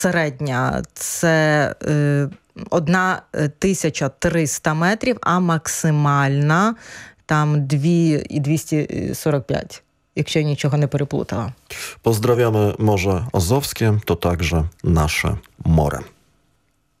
середня – це 1300 метрів, а максимальна там 2245, якщо я нічого не переплутала. Pozdrawiamy Morze Azowskie, to także nasze more.